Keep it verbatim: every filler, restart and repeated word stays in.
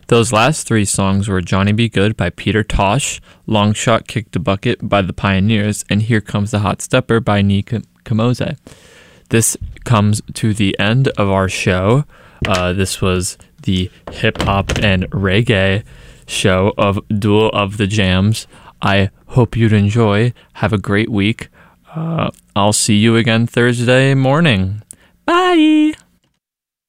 Those last three songs were Johnny Be Good by Peter Tosh, Long Shot Kick the Bucket by the Pioneers, and Here Comes the Hot Stepper by Nee Kamoze. This comes to the end of our show. Uh, this was the hip-hop and reggae show of Duel of the Jams. I hope you'd enjoy. Have a great week. Uh, I'll see you again Thursday morning. Bye!